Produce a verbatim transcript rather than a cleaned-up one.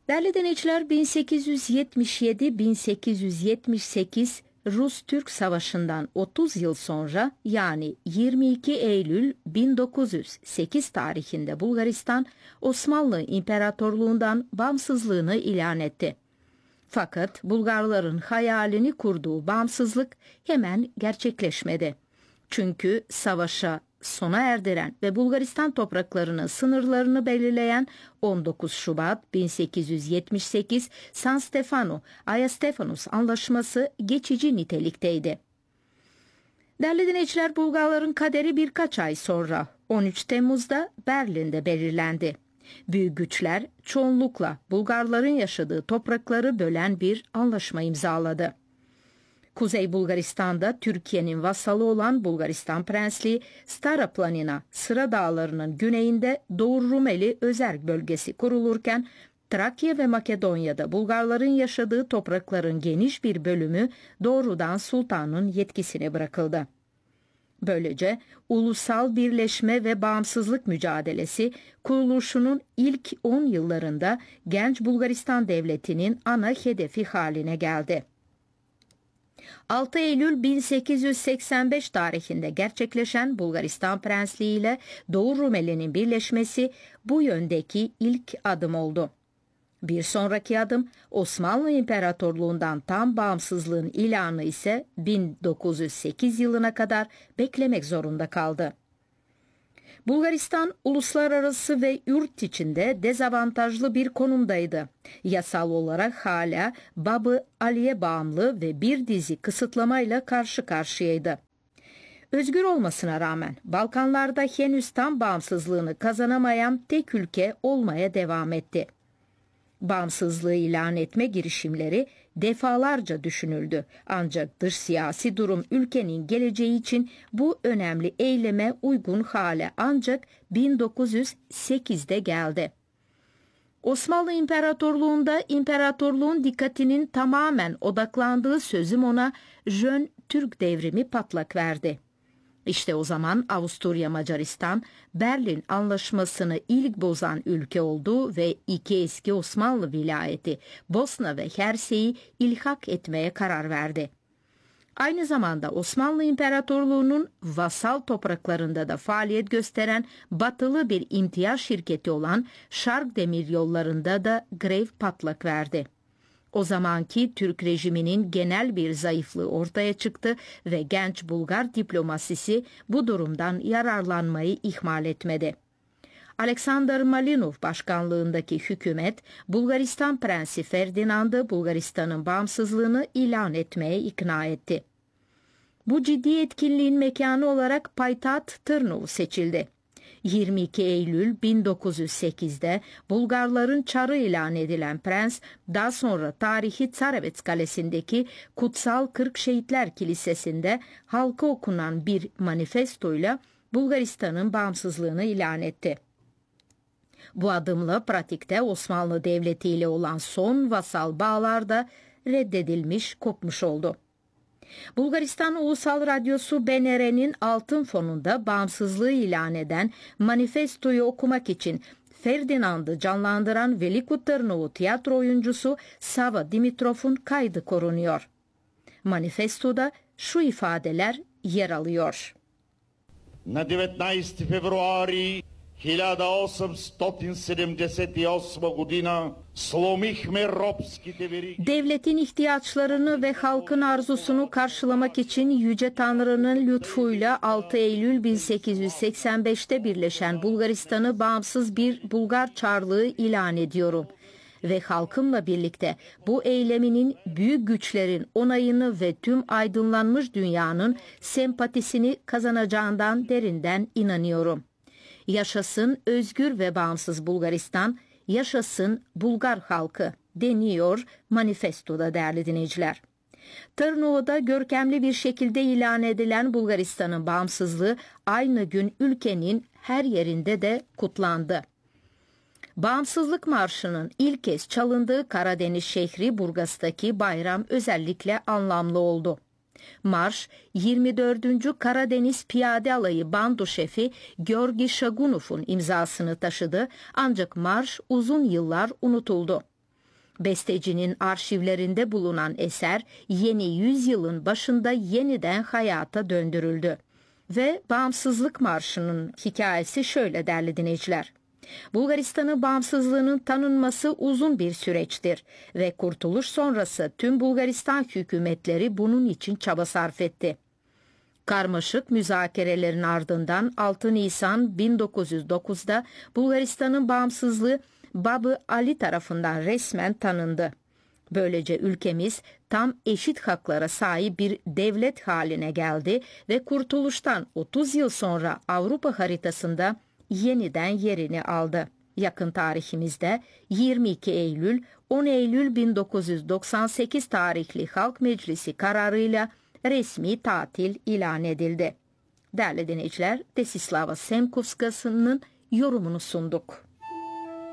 Değerli dinleyiciler, bin sekiz yüz yetmiş yedi bin sekiz yüz yetmiş sekiz Rus-Türk Savaşı'ndan otuz yıl sonra, yani yirmi iki Eylül bin dokuz yüz sekiz tarihinde Bulgaristan, Osmanlı İmparatorluğundan bağımsızlığını ilan etti. Fakat Bulgarların hayalini kurduğu bağımsızlık hemen gerçekleşmedi. Çünkü savaşa sona erdiren ve Bulgaristan topraklarının sınırlarını belirleyen on dokuz Şubat bin sekiz yüz yetmiş sekiz San Stefano Ayastefanos Anlaşması geçici nitelikteydi. Değerli dinleyiciler, Bulgarların kaderi birkaç ay sonra on üç Temmuz'da Berlin'de belirlendi. Büyük güçler çoğunlukla Bulgarların yaşadığı toprakları bölen bir anlaşma imzaladı. Kuzey Bulgaristan'da Türkiye'nin vasalı olan Bulgaristan Prensliği, Stara Planina, Sıra Dağları'nın güneyinde Doğu Rumeli Özerk bölgesi kurulurken, Trakya ve Makedonya'da Bulgarların yaşadığı toprakların geniş bir bölümü doğrudan sultanın yetkisine bırakıldı. Böylece ulusal birleşme ve bağımsızlık mücadelesi kuruluşunun ilk on yıllarında genç Bulgaristan Devleti'nin ana hedefi haline geldi. altı Eylül bin sekiz yüz seksen beş tarihinde gerçekleşen Bulgaristan Prensliği ile Doğu Rumeli'nin birleşmesi bu yöndeki ilk adım oldu. Bir sonraki adım Osmanlı İmparatorluğundan tam bağımsızlığın ilanı ise bin dokuz yüz sekiz yılına kadar beklemek zorunda kaldı. Bulgaristan uluslararası ve yurt içinde dezavantajlı bir konumdaydı. Yasal olarak hala Babı Ali'ye bağımlı ve bir dizi kısıtlamayla karşı karşıyaydı. Özgür olmasına rağmen Balkanlarda henüz tam bağımsızlığını kazanamayan tek ülke olmaya devam etti. Bağımsızlığı ilan etme girişimleri defalarca düşünüldü. Ancak dış siyasi durum ülkenin geleceği için bu önemli eyleme uygun hale ancak bin dokuz yüz sekizde geldi. Osmanlı İmparatorluğu'nda imparatorluğun dikkatinin tamamen odaklandığı sözüm ona Jön Türk devrimi patlak verdi. İşte o zaman Avusturya Macaristan, Berlin Anlaşması'nı ilk bozan ülke oldu ve iki eski Osmanlı vilayeti Bosna ve Hersey'i ilhak etmeye karar verdi. Aynı zamanda Osmanlı İmparatorluğu'nun vasal topraklarında da faaliyet gösteren batılı bir imtiyaz şirketi olan Şark Demiryolları'nda da grev patlak verdi. O zamanki Türk rejiminin genel bir zayıflığı ortaya çıktı ve genç Bulgar diplomasisi bu durumdan yararlanmayı ihmal etmedi. Alexander Malinov başkanlığındaki hükümet, Bulgaristan Prensi Ferdinand'ı Bulgaristan'ın bağımsızlığını ilan etmeye ikna etti. Bu ciddi etkinliğin mekanı olarak payitaht Tırnov seçildi. yirmi iki Eylül bin dokuz yüz sekizde Bulgarların çarı ilan edilen prens, daha sonra tarihi Tsarevets Kalesi'ndeki Kutsal Kırk Şehitler Kilisesi'nde halka okunan bir manifestoyla Bulgaristan'ın bağımsızlığını ilan etti. Bu adımla pratikte Osmanlı Devleti ile olan son vasal bağlar da reddedilmiş, kopmuş oldu. Bulgaristan Ulusal Radyosu B N R'nin altın fonunda bağımsızlığı ilan eden manifestoyu okumak için Ferdinand'ı canlandıran Veliko Tırnovu tiyatro oyuncusu Sava Dimitrov'un kaydı korunuyor. Manifestoda şu ifadeler yer alıyor. Na деветнайсети февруари хиляда осемстотин седемдесет и осма година slomihme робските вериги. Devletin ihtiyaçlarını ve halkın arzusunu karşılamak için Yüce Tanrı'nın lütfuyla altı Eylül bin sekiz yüz seksen beşte birleşen Bulgaristan'ı bağımsız bir Bulgar Çarlığı ilan ediyorum. Ve halkımla birlikte bu eyleminin büyük güçlerin onayını ve tüm aydınlanmış dünyanın sempatisini kazanacağından derinden inanıyorum. Yaşasın özgür ve bağımsız Bulgaristan, yaşasın Bulgar halkı deniyor manifestoda değerli dinleyiciler. Tırnova'da görkemli bir şekilde ilan edilen Bulgaristan'ın bağımsızlığı aynı gün ülkenin her yerinde de kutlandı. Bağımsızlık Marşı'nın ilk kez çalındığı Karadeniz şehri Burgas'taki bayram özellikle anlamlı oldu. Marş, yirmi dördüncü Karadeniz Piyade Alayı Bando Şefi Georgi Şagunov'un imzasını taşıdı, ancak marş uzun yıllar unutuldu. Bestecinin arşivlerinde bulunan eser yeni yüzyılın başında yeniden hayata döndürüldü. Ve Bağımsızlık Marşı'nın hikayesi şöyle değerli dinleyiciler. Bulgaristan'ın bağımsızlığının tanınması uzun bir süreçtir ve kurtuluş sonrası tüm Bulgaristan hükümetleri bunun için çaba sarf etti. Karmaşık müzakerelerin ardından altı Nisan bin dokuz yüz dokuzda Bulgaristan'ın bağımsızlığı Babı Ali tarafından resmen tanındı. Böylece ülkemiz tam eşit haklara sahip bir devlet haline geldi ve kurtuluştan otuz yıl sonra Avrupa haritasında yeniden yerini aldı. Yakın tarihimizde yirmi iki Eylül on Eylül bin dokuz yüz doksan sekiz tarihli Halk Meclisi kararıyla resmi tatil ilan edildi. Değerli dinleyiciler, Desislava Semkovskası'nın yorumunu sunduk.